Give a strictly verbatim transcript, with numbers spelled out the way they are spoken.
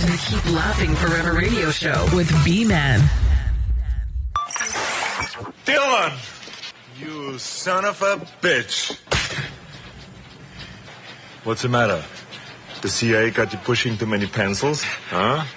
to the Keep Laughing Forever radio show with B-Man. Dylan! You son of a bitch. What's the matter? The C I A got you pushing too many pencils? Huh?